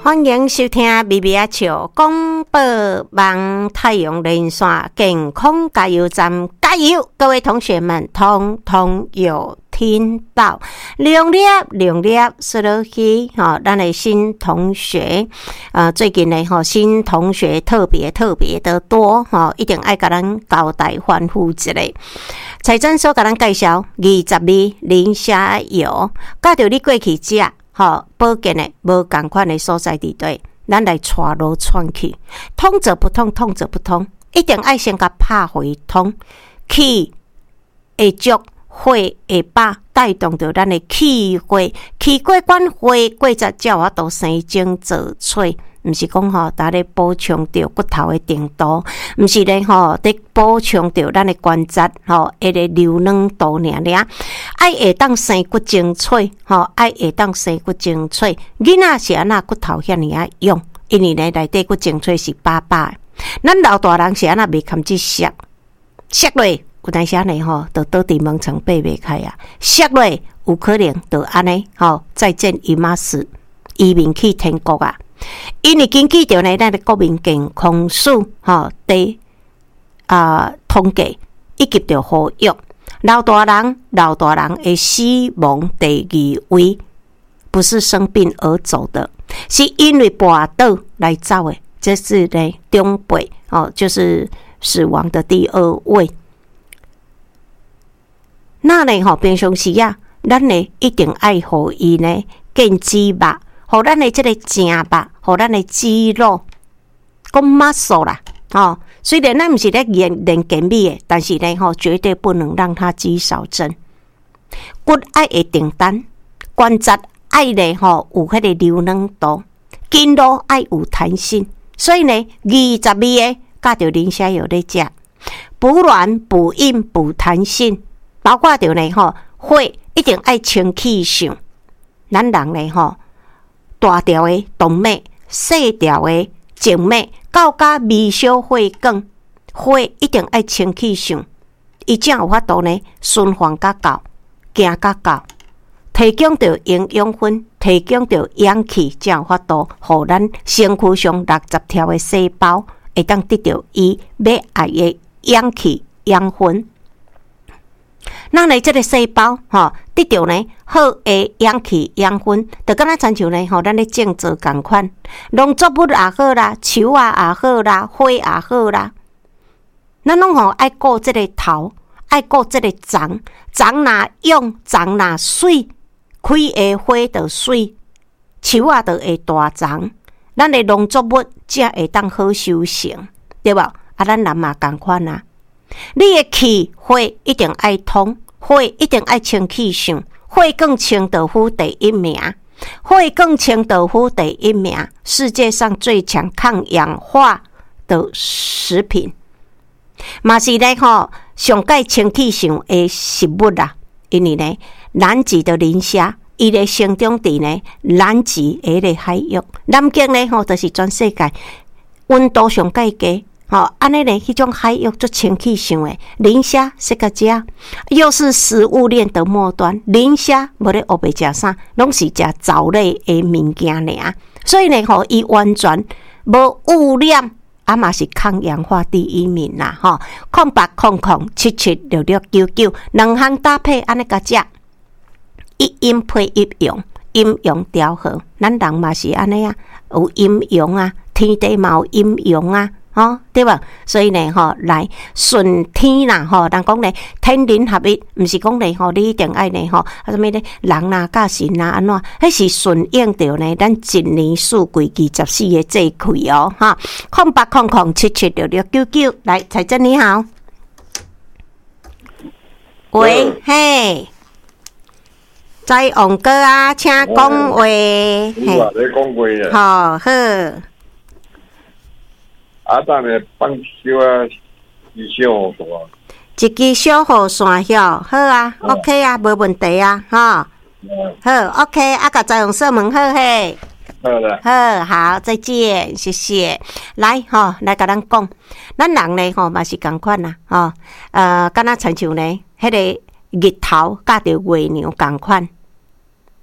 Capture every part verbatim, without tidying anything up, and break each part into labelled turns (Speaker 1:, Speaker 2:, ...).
Speaker 1: 欢迎收听咪咪啊笑广播网太阳连线健康加油站，加油！各位同学们，通通有听到，两粒两粒说落去，哈，咱的新同学，呃，最近呢，哈，新同学特别特别的多，哈，一定爱甲咱交代欢呼一下。财政所甲咱介绍二十二磷虾油，甲着你过去食，吼，保健的无共款的所在地对，咱来带路窜去，通则不通，通则不通，一定爱先甲拍回通，气会足。火会把带动着咱的气火，气过管火过则才有法度生精造翠，毋是讲吼，逐咧补充着骨头的程度，毋是咧吼，伫补充着咱的关节吼，迄个流软度尔尔，爱会当生骨精粹，吼，爱会当生骨精粹。囡仔是安那骨头遐尔啊用，因为咧内底骨精粹是饱饱的，咱老大人是安那袂堪去削，削落。有当时呢吼，就倒伫门床爬袂开啊，摔落有可能就安尼吼，再见伊妈死，移民去天国啊！因为根据着呢，咱的国民健康署吼第啊统计，以及着呼吁老大人，老大人的死亡第二位，不是生病而走的，是因为跋倒来走的，这是呢中辈哦，就是死亡的第二位。那呢吼，平常时啊，咱呢一定爱互伊呢健肌肉，互咱的这个正肉，互咱的肌肉，讲 muscle 啦，哦，虽然咱毋是咧练练健美的，但是呢吼，绝对不能让它肌少症。骨爱会定单，关节爱咧吼有迄个柔软度，筋络爱有弹性，所以呢，二十二个加着磷虾油咧食，补软、补硬、补弹性。包括着呢吼，火一定爱清气上，咱人呢吼，大条的动脉、细条的静脉，到甲微小血管，火一定爱清气上，伊才有法度呢循环较够，行较够，提供着营养分，提供着氧气，才有法度，互咱身躯上六十条的细胞会当得到伊要爱的氧气、养分。咱呢，这个细胞吼，得到呢好的氧气养分，就敢若亲像呢吼，咱咧种植共款，农作物也好啦，树啊也好啦，花也好啦，咱拢吼爱顾这个头，爱顾这个长，长若用，长若水，开的花就水，树啊就会大长，咱的农作物才会当好收成，对吧？啊，咱人嘛共款啊。你的气火一定爱通，火一定爱清气上，火更清豆腐第一名，火更清豆腐第一名，世界上最强抗氧化的食品，嘛是咧吼上界清气上的食物啦。因为呢，南极的磷虾，伊咧生长伫呢南极的咧海域，南极咧吼就是全世界温度上界低。好，安尼呢，迄种海域做清气上诶，磷虾适合食，又是食物链的末端。磷虾无咧学袂食啥，拢是食藻类诶物件尔。所以呢，吼，伊完全无污染，啊嘛是抗氧化第一名啦，吼。空八空空七七六六九九，两项搭配安尼甲食，一阴配一阳，阴阳调和。咱人嘛是安尼啊，有阴阳啊，天地嘛有阴阳啊。哦，对吧？所以呢，吼，来顺天啦，吼，人讲呢，天人合一，毋是讲呢，吼，你一定爱呢，吼，啊，什么呢？人啦、甲神啦，安怎？迄是顺应着呢，咱一年四季二十四个节气哦，哈。空八空空七七六六九九，来，彩珍你好，喂，嘿，在王哥啊，请讲话，嘿，
Speaker 2: 你讲话
Speaker 1: 啊，好好。
Speaker 2: 啊，等下放小啊，一小雨伞。
Speaker 1: 一支小雨伞晓，好啊、嗯、，OK 啊，无问题啊，哈、嗯，好 ，OK， 啊，甲再用说门好嘿，
Speaker 2: 好了，
Speaker 1: 好，好，再见，谢谢。来，吼，来甲咱讲，咱人呢，吼嘛是共款啦，吼，呃，敢若亲像呢，迄个日头甲着月亮共款，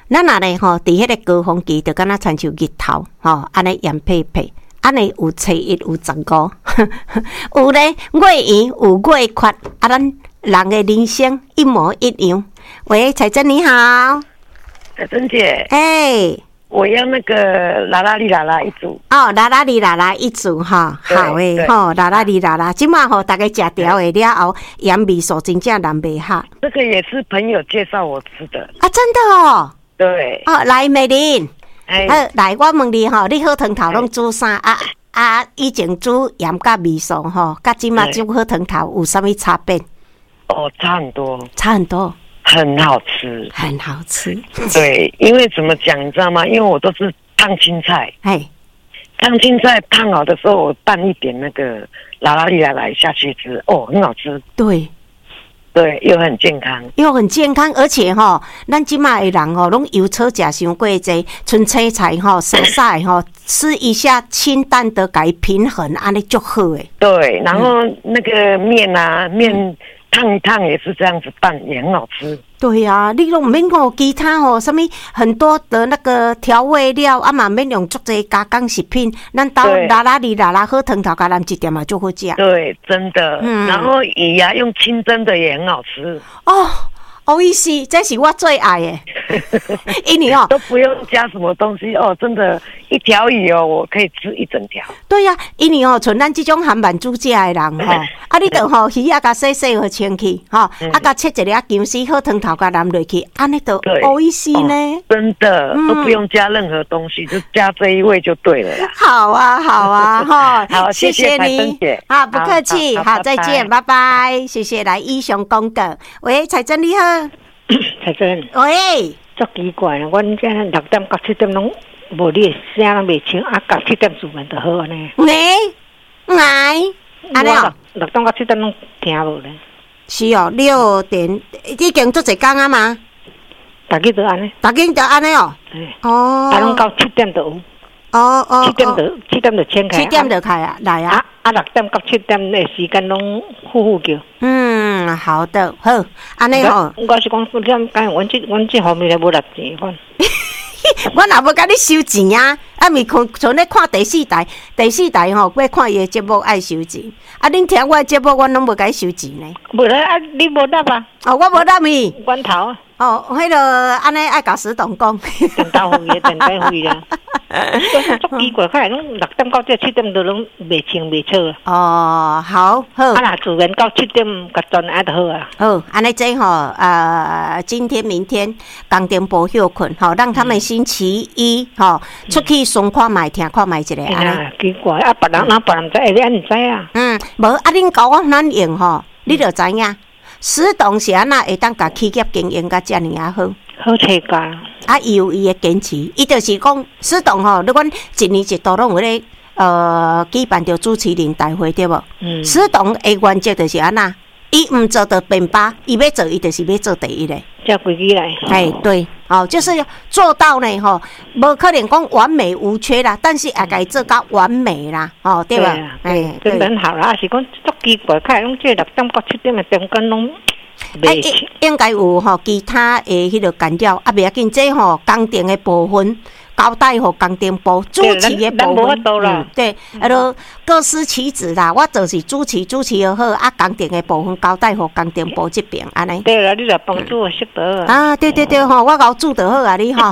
Speaker 1: 咱若咧吼，伫迄个高峰期，就敢若亲像日头吼，安尼炎佩佩，安尼有初一有十五，有咧月圆有月缺，啊，咱人的人生一模一样。喂，彩珍你好，
Speaker 3: 彩珍姐，
Speaker 1: 哎、欸，
Speaker 3: 我要那个啦啦哩啦啦一组。
Speaker 1: 哦，啦啦哩啦啦一组哈，好诶，吼，啦啦哩啦啦，即马吼大家食掉诶了后，盐味素真正难袂下。
Speaker 3: 这个也是朋友介绍我吃的
Speaker 1: 啊，真的哦。
Speaker 3: 对。
Speaker 1: 哦，来美玲，
Speaker 3: 哎，
Speaker 1: 好，来我问你吼，你好汤头拢煮啥啊？啊，以前煮盐甲味素吼，甲即马煮好汤头有啥物差别？
Speaker 3: 哦，差很多，
Speaker 1: 差很多，
Speaker 3: 很好吃，
Speaker 1: 很好吃。
Speaker 3: 对，因为怎么讲，你知道吗？因为我都是烫青菜，
Speaker 1: 哎，
Speaker 3: 烫青菜烫好的时候，我拌一点那个啦啦哩啦啦下去吃，哦，很好吃。
Speaker 1: 对。
Speaker 3: 对，又很健康，
Speaker 1: 又很健康，而且吼，咱即马的人吼，拢油炒食伤过济，春青菜吼，沙沙的吼，吃一下清淡的改平衡，安尼就好诶。
Speaker 3: 对，然后那个面啊，面烫一烫也是这样子拌，也很好吃。
Speaker 1: 对啊，你拢毋免讲其他吼，什么很多的那个调味料啊嘛，免用足济加工食品，咱兜啦啦哩啦啦好汤头甲咱一点嘛就好食。
Speaker 3: 对，真的。嗯、然后鱼啊，用清蒸的也很好吃。
Speaker 1: 哦。好意思，这是我最爱的，因为哦
Speaker 3: 都不用加什么东西哦，真的，一条鱼哦，我可以吃一整条。
Speaker 1: 对呀、啊，因为哦，像咱这种含慢煮食的人吼，啊，你着吼鱼啊，甲洗洗好清气，吼，啊，甲切一粒姜丝好汤头甲淋落去，安尼就好意思呢、
Speaker 3: 哦。真的、嗯、都不用加任何东西，就加这一味就对了啦。
Speaker 1: 好啊，好啊，哈，
Speaker 3: 好，
Speaker 1: 谢谢你，
Speaker 3: 啊，
Speaker 1: 不客气，好，再见，拜拜，谢谢来英雄公告，喂，彩珍你好。
Speaker 4: 彩珍，
Speaker 1: 喂，
Speaker 4: 足奇怪啦！阮这六点到七点拢无你的声拢袂清，啊，到七点出门就好安尼。
Speaker 1: 喂，哎，安尼哦，
Speaker 4: 六点到七点拢听无咧。
Speaker 1: 是哦，六点已经做一工啊嘛。
Speaker 4: 大家都安尼，
Speaker 1: 大家都安尼哦。哦。
Speaker 4: 啊，拢到七點就有。
Speaker 1: 哦哦。
Speaker 4: 七點就七點就請開。
Speaker 1: 七點就開啊，來啊。
Speaker 4: 啊啊，六點到七點的時間攏呼呼叫。
Speaker 1: 嗯，好的，好，安尼吼。
Speaker 4: 我是講，咱講，阮這阮這方面咧無六錢款。
Speaker 1: 我若要甲你收錢啊，啊，咪看像咧看第四台，第四台吼，要看伊的節目愛收錢。啊，恁聽我的節目，我攏無甲你收錢呢。
Speaker 4: 無啦，啊，你無答啊？
Speaker 1: 哦，我無答伊。
Speaker 4: 關頭啊。
Speaker 1: 哦，迄個安尼愛甲石董講。
Speaker 4: 電到會嘅，電到會啦。足奇怪，看來攏六點到這七點都攏袂清袂錯啊。
Speaker 1: 哦，好好。
Speaker 4: 啊，若自然到七點甲轉啊就好啊。
Speaker 1: 好，安尼這吼，呃，今天、明天工程部休困，吼，讓他們星期一吼出去鬆看賣、聽看賣一下。
Speaker 4: 啊，奇怪，啊，別人哪別人知，你安唔知啊？
Speaker 1: 嗯，無啊，恁教我咱用吼，你就知影。石董是安那會當甲企業經營甲遮爾啊好。
Speaker 4: 好切噶，
Speaker 1: 啊，伊有伊的堅持，伊就是講，石董吼，你講一年一度攏有咧，呃，舉辦着主持人大會對無？嗯。石董的原則就是安那，伊毋做着變八，伊要做，伊就是要做第一個。
Speaker 4: 照規矩來。哎，
Speaker 1: 對，哦，就是做到呢，吼，無可能講完美無缺啦，但是也該做到完美啦，哦，對吧？
Speaker 4: 哎，真很好啦，是講足奇怪，看來攏這六點到七點的中間攏。
Speaker 1: 啊，應應該有吼其他誒迄個干擾，啊，袂要緊，這吼工程的部分交代互工程部主持的部分，嗯，對，啊，都各司其職啦。我就是主持主持就好，啊，工程的部分交代互工程部這邊安尼。
Speaker 4: 對啦，你來幫助我識得
Speaker 1: 啊。對對對，吼，我搞煮就好啊，你吼。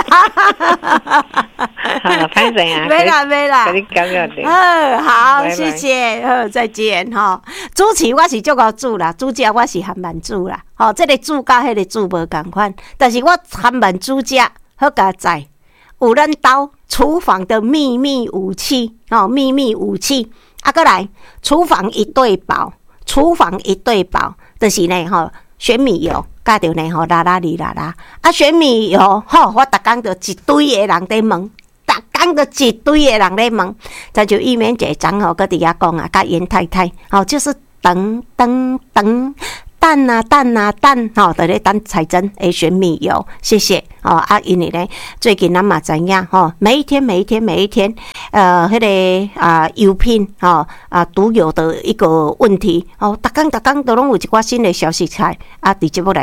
Speaker 4: 好了，拍誰啊？
Speaker 1: 沒啦沒啦。
Speaker 4: 給你講講的。
Speaker 1: 嗯，好，謝謝，好，再見，吼。主持我是足夠煮啦，煮食我是含慢煮啦，吼，這個煮甲迄個煮無共款，但是我含慢煮食好加在。有咱兜廚房的秘密武器哦，秘密武器啊，過來廚房一對寶，廚房一對寶，就是呢吼，選米油，加着呢吼，啦啦哩啦啦，啊選米油吼，我逐工就一堆的人在問，逐工就一堆的人在問，這就玉棉姐長吼，擱伫遐講啊，甲嚴太太哦，就是等等等。蛋啊蛋啊蛋，吼、哦，在咧等彩珍誒選米油，謝謝哦。啊，因為咧最近咱嘛知影吼，每一天每一天每一天，呃，迄、那個啊油品吼啊獨有的一個問題哦，逐工逐工都攏有一寡新的消息出來啊，佇節目內底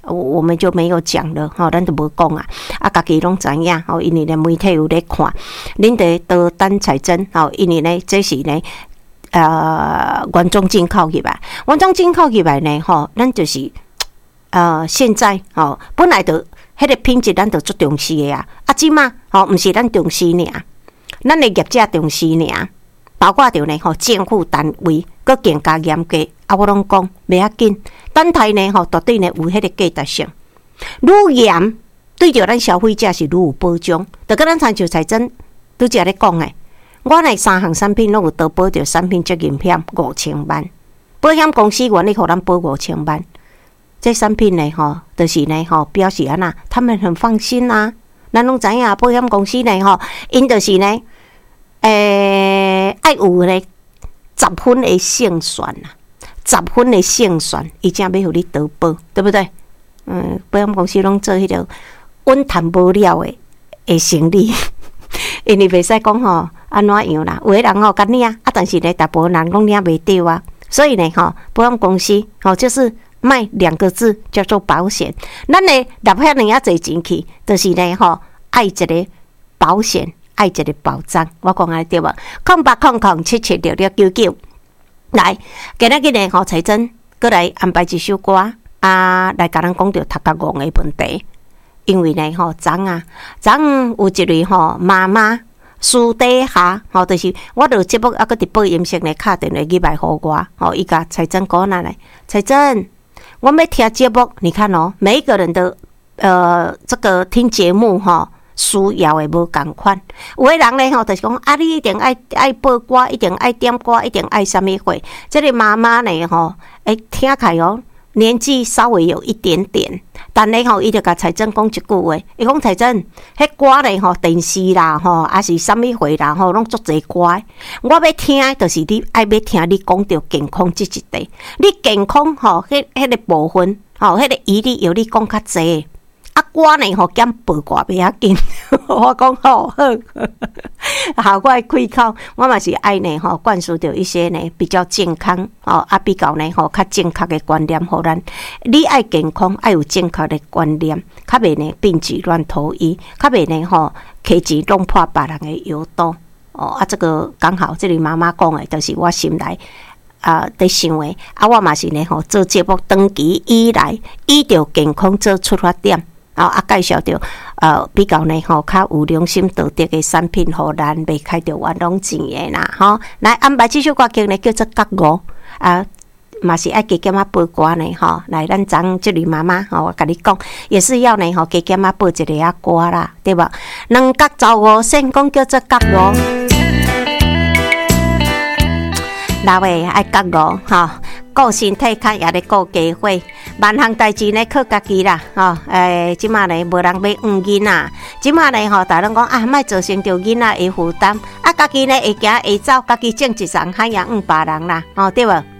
Speaker 1: 我我们就没有讲了吼，咱就无讲啊，啊，家己拢知影吼，因为咧媒体有咧看，恁得多等彩针吼，因为呢这是呢。呃，原装进口入来，原装进口入来呢，吼，咱就是呃，现在吼，本来就迄个品质，咱就足重视的啊。啊，即马吼，毋是咱重视尔，咱的业者重视尔，包括着呢吼，政府单位佫更加严格。啊，我拢讲袂要紧，等待呢吼，绝对呢有迄个价值性，愈严对着咱消费者是愈有保障。就跟咱参照财政拄则咧讲诶。我呢三项产品拢有得保着产品责任险五千万，保险公司愿意互咱保五千万。这产品呢吼，就是呢吼表示安那，他们很放心啊。咱拢知影保险公司呢吼，因就是呢，诶、欸，爱有呢十分的胜算啊，十分的胜算，伊才要互你得保，对不对？嗯，保险公司拢做迄个稳谈无了的的生意。因为袂使讲吼安怎样啦，有诶人吼甲领啊，但是呢，大部分人拢领袂着啊。所以呢，吼保险公司吼就是卖两个字叫做保险。咱呢纳遐尔啊侪钱去，就是呢吼爱一个保险，爱一个保障。我讲安对无？空八空空七七六六九九，来，今仔日呢吼财政过来安排一首歌啊，来甲咱讲着读甲戆诶问题。因为呢，吼，昨啊，昨有一位吼妈妈私底下，吼，就是我著节目啊，搁伫播音室呢，敲电话入来互我，吼，伊甲财政讲哪来？财政，我要听节目，你看哦，每一个人的呃，这个听节目吼，需要的无共款。有的人呢，吼，就是讲啊，你一定爱爱播歌，一定爱点歌，一定爱啥物货。这个妈妈呢，吼，诶，听起哦。年纪稍微有一点点，但呢吼，伊就甲财政讲一句话，伊讲财政，迄歌咧吼，电视啦吼，还是啥物货啦吼，拢足侪歌。我要听，就是你爱要听你讲到健康这一块，你健康吼，迄迄个部分吼，迄个疑虑由你讲较侪。啊，歌呢吼减八卦袂要紧，我讲好好，好我开口，我嘛是爱呢吼灌输着一些呢比较健康哦啊比较呢吼较正确的观念，互咱你爱健康，爱有正确的观念，较袂呢病急乱投医，较袂呢吼摕钱弄破别人的腰刀哦啊，这个刚好这里妈妈讲的，就是我心内。啊，在想的啊，我嘛是呢吼做节目长期以来，以着健康做出发点。啊啊，介绍着呃比较呢吼，较有良心道德的产品，互咱袂开着冤枉钱的啦吼。来安排这首歌曲呢，叫做《觉悟》啊，嘛是爱加减啊播歌呢吼。来，咱张这里妈妈吼，我甲你讲，也是要呢吼加减啊播一个啊歌啦，对吧？两角走五线，讲叫做觉悟。老诶爱觉悟吼。顾身体较也咧顾家伙，万项代志呢靠家己啦，吼、哦，诶，即马呢无人要养囡仔，即马呢吼，大人讲啊，莫造成着囡仔的负担，啊，家己呢会行会走，家己种一丛海洋养别人啦，吼、哦，对无？